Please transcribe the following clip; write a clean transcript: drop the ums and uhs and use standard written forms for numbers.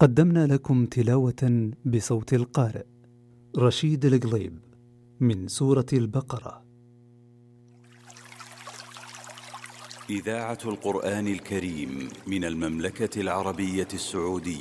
قدمنا لكم تلاوة بصوت القارئ رشيد القليب من سورة البقرة. إذاعة القرآن الكريم من المملكة العربية السعودية